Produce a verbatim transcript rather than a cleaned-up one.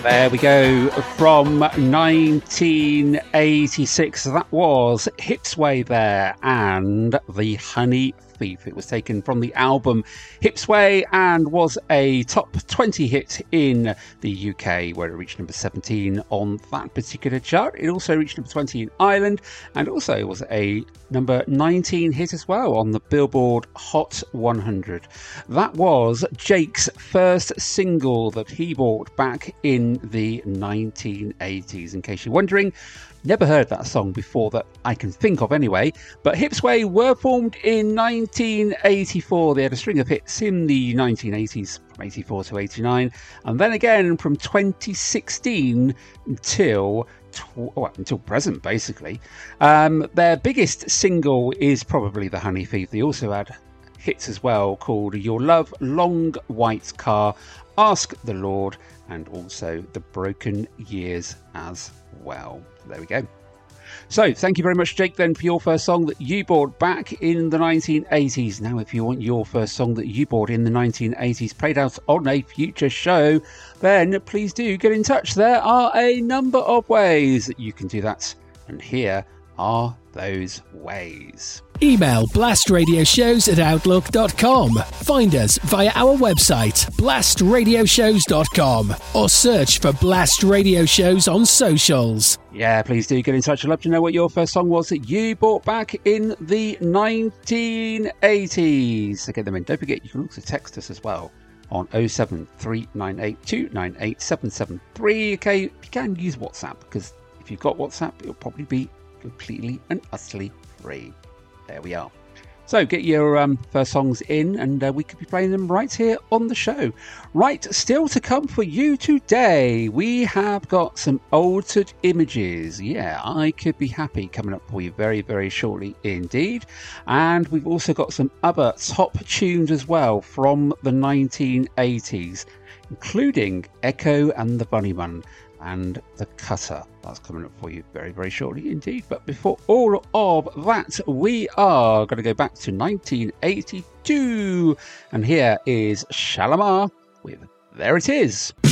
There we go, from nineteen eighty-six, that was Hipsway there, and The Honey Thief. It was taken from the album Hipsway and was a top twenty hit in the U K, where it reached number seventeen on that particular chart. It also reached number twenty in Ireland, and also was a number nineteen hit as well on the Billboard Hot one hundred. That was Jake's first single that he bought back in the nineteen eighties. In case you're wondering, never heard that song before that I can think of anyway. But Hipsway were formed in nineteen eighty-four. They had a string of hits in the nineteen eighties from eighty-four to eighty-nine, and then again from twenty sixteen until well, until present, basically. Um, their biggest single is probably The Honey Thief. They also had hits as well called Your Love, Long White Car, Ask the Lord, and also The Broken Years as well. There we go. So thank you very much, Jake, then, for your first song that you bought back in the nineteen eighties. Now, if you want your first song that you bought in the nineteen eighties played out on a future show, then please do get in touch. There are a number of ways that you can do that, and here are those ways. Email blastradioshows at outlook dot com. Find us via our website, blast radio shows dot com, or search for Blast Radio Shows on socials. Yeah, please do get in touch. I'd love to know what your first song was that you bought back in the nineteen eighties. So get them in. Don't forget, you can also text us as well on oh seven three nine eight two nine eight seven seven three. Okay, you can use WhatsApp, because if you've got WhatsApp, it'll probably be completely and utterly free. There we are. So get your um, first songs in, and uh, we could be playing them right here on the show. Right, still to come for you today, we have got some altered images. Yeah, I Could Be Happy coming up for you very, very shortly indeed. And we've also got some other top tunes as well from the nineteen eighties, including Echo and the Bunnyman and The Cutter. That's coming up for you very, very shortly indeed. But before all of that, we are going to go back to nineteen eighty-two. And here is Shalamar with There It Is.